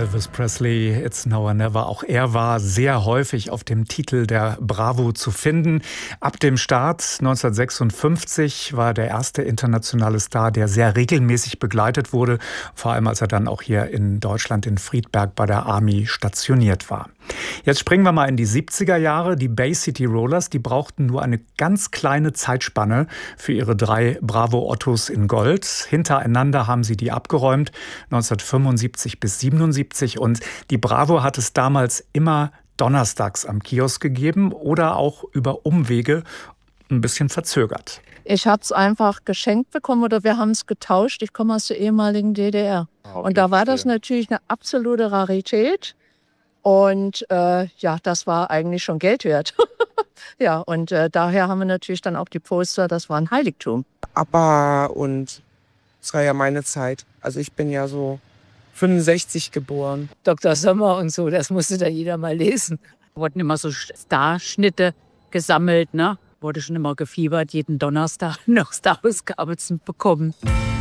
Elvis Presley, It's Now or Never. Auch er war sehr häufig auf dem Titel der Bravo zu finden. Ab dem Start 1956 war er der erste internationale Star, der sehr regelmäßig begleitet wurde. Vor allem, als er dann auch hier in Deutschland in Friedberg bei der Army stationiert war. Jetzt springen wir mal in die 70er Jahre. Die Bay City Rollers, die brauchten nur eine ganz kleine Zeitspanne für ihre 3 Bravo-Ottos in Gold. Hintereinander haben sie die abgeräumt, 1975 bis 77. Und die Bravo hat es damals immer donnerstags am Kiosk gegeben oder auch über Umwege ein bisschen verzögert. Ich habe es einfach geschenkt bekommen oder wir haben es getauscht. Ich komme aus der ehemaligen DDR. Und da war das natürlich eine absolute Rarität. Und das war eigentlich schon Geld wert. Ja, und daher haben wir natürlich dann auch die Poster, das war ein Heiligtum. ABBA und das war ja meine Zeit. Also ich bin ja so 65 geboren. Dr. Sommer und so, das musste da jeder mal lesen. Wurden immer so Starschnitte gesammelt, ne? Wurde schon immer gefiebert, jeden Donnerstag noch Star-Ausgabe zu bekommen.